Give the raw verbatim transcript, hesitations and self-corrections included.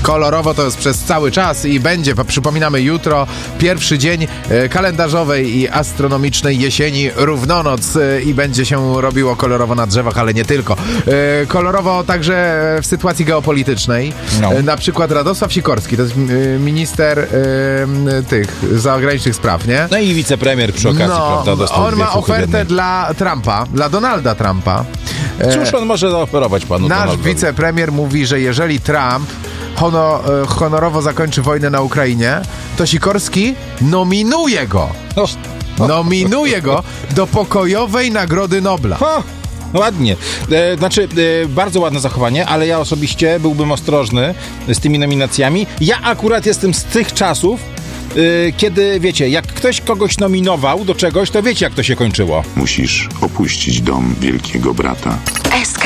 kolorowo to jest przez cały czas i będzie, przypominamy, jutro pierwszy dzień kalendarzowej i astronomicznej jesieni, równonoc, i będzie się robiło kolorowo na drzewach, ale nie tylko. Kolorowo także w sytuacji geopolitycznej. No. Na przykład Radosław Sikorski, to jest minister tych zagranicznych spraw, nie? No i wicepremier przy okazji, no, prawda? Dostał on ma ofertę dla Trumpa, dla Donalda Trumpa. Cóż on może zaoferować panu Nasz Donaldowi? wicepremier mówi, że jeżeli Trump honor, honorowo zakończy wojnę na Ukrainie, to Sikorski nominuje go. Nominuje go do pokojowej Nagrody Nobla. Ha! Ładnie. E, znaczy, e, bardzo ładne zachowanie, ale ja osobiście byłbym ostrożny z tymi nominacjami. Ja akurat jestem z tych czasów, e, kiedy, wiecie, jak ktoś kogoś nominował do czegoś, to wiecie, jak to się kończyło. Musisz opuścić dom wielkiego brata.